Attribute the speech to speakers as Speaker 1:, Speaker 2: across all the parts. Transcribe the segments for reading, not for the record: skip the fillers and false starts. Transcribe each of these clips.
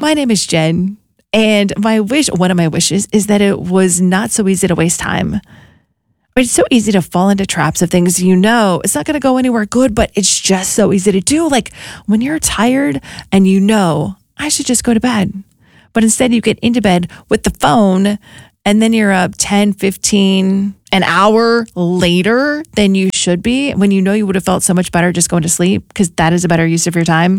Speaker 1: my name is Jen, and one of my wishes is that it was not so easy to waste time. It's so easy to fall into traps of things it's not going to go anywhere good, but it's just so easy to do. Like when you're tired and I should just go to bed. But instead you get into bed with the phone and then you're up 10, 15, an hour later than you should be when you would have felt so much better just going to sleep, because that is a better use of your time.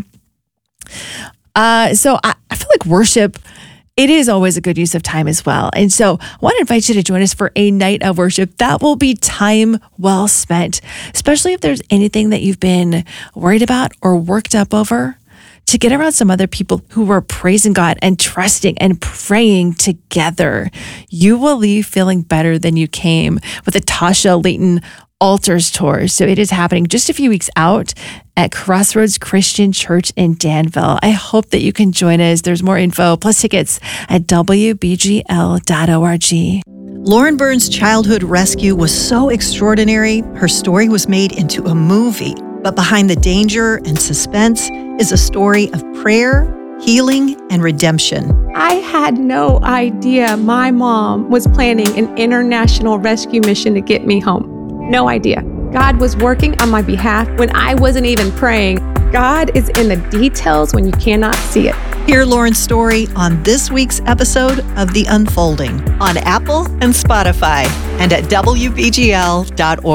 Speaker 1: So I feel like worship, it is always a good use of time as well. And so I want to invite you to join us for a night of worship. That will be time well spent, especially if there's anything that you've been worried about or worked up over, to get around some other people who are praising God and trusting and praying together. You will leave feeling better than you came with the Tasha Layton Altars Tour. So it is happening just a few weeks out at Crossroads Christian Church in Danville. I hope that you can join us. There's more info plus tickets at wbgl.org.
Speaker 2: Lauren Burns' childhood rescue was so extraordinary, her story was made into a movie. But behind the danger and suspense is a story of prayer, healing, and redemption.
Speaker 3: I had no idea my mom was planning an international rescue mission to get me home. No idea. God was working on my behalf when I wasn't even praying. God is in the details when you cannot see it.
Speaker 2: Hear Lauren's story on this week's episode of The Unfolding on Apple and Spotify and at wbgl.org.